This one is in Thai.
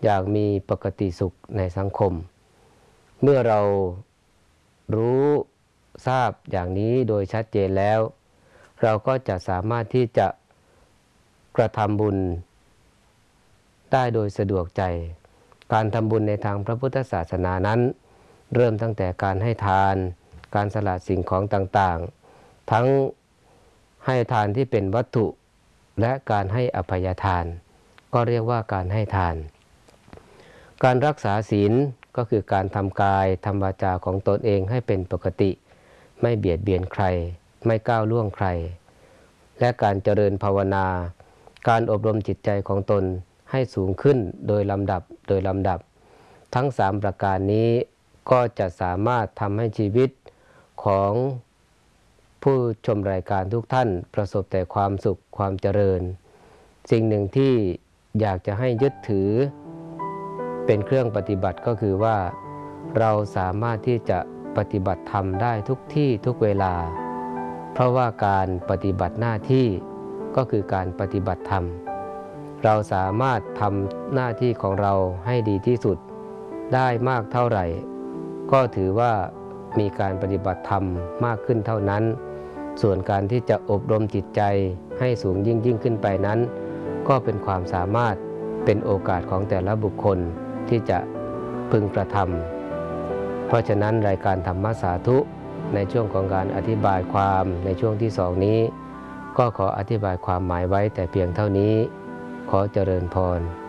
อย่างมีปกติสุขในสังคมเมื่อเรารู้ทราบอย่างนี้โดยชัดเจนแล้วเราก็จะสามารถที่จะกระทำบุญได้โดยสะดวกใจการทำบุญในทางพระพุทธศาสนานั้นเริ่มตั้งแต่การให้ทานการสละสิ่งของต่างๆทั้งให้ทานที่เป็นวัตถุและการให้อภัยทานก็เรียกว่าการให้ทานการรักษาศีลก็คือการทำกายทำวาจาของตนเองให้เป็นปกติไม่เบียดเบียนใครไม่ก้าวล่วงใครและการเจริญภาวนาการอบรมจิตใจของตนให้สูงขึ้นโดยลำดับทั้ง3ประการนี้ก็จะสามารถทำให้ชีวิตของผู้ชมรายการทุกท่านประสบแต่ความสุขความเจริญสิ่งหนึ่งที่อยากจะให้ยึดถือเป็นเครื่องปฏิบัติก็คือว่าเราสามารถที่จะปฏิบัติธรรมได้ทุกที่ทุกเวลาเพราะว่าการปฏิบัติหน้าที่ก็คือการปฏิบัติธรรมเราสามารถทำหน้าที่ของเราให้ดีที่สุดได้มากเท่าไหร่ก็ถือว่ามีการปฏิบัติธรรมมากขึ้นเท่านั้นส่วนการที่จะอบรมจิตใจให้สูงยิ่งขึ้นไปนั้นก็เป็นความสามารถเป็นโอกาสของแต่ละบุคคลที่จะพึงกระทำเพราะฉะนั้นรายการธรรมสาธุในช่วงของการอธิบายความในช่วงที่2นี้ก็ขออธิบายความหมายไว้แต่เพียงเท่านี้ขอเจริญพร